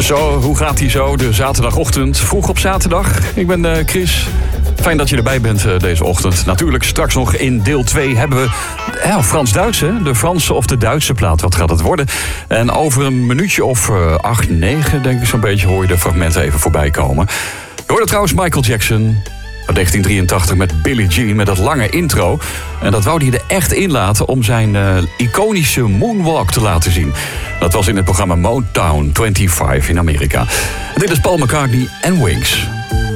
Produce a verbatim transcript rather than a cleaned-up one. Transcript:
Zo, hoe gaat die zo? De zaterdagochtend, vroeg op zaterdag. Ik ben uh, Chris. Fijn dat je erbij bent uh, deze ochtend. Natuurlijk, straks nog in deel twee hebben we ja, Frans-Duits, hè? De Franse of de Duitse plaat. Wat gaat het worden? En over een minuutje of uh, acht, negen, denk ik zo'n beetje, hoor je de fragmenten even voorbij komen. Je hoorde trouwens Michael Jackson uit negentien drieëntachtig met Billie Jean, met dat lange intro. En dat wou hij er echt in laten om zijn uh, iconische moonwalk te laten zien. Dat was in het programma Motown vijfentwintig in Amerika. En dit is Paul McCartney en Wings.